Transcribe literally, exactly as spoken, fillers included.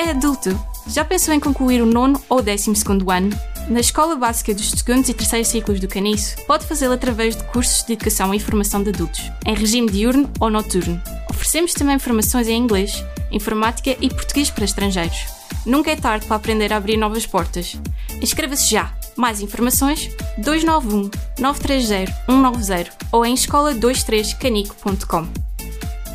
É adulto? Já pensou em concluir o nono ou décimo segundo ano? Na Escola Básica dos segundos e terceiros ciclos do Caniço, pode fazê-lo através de cursos de educação e formação de adultos, em regime diurno ou noturno. Oferecemos também formações em inglês, informática e português para estrangeiros. Nunca é tarde para aprender a abrir novas portas. Inscreva-se já! Mais informações dois nove um, nove três zero, um nove zero ou em escola vinte e três canico ponto com.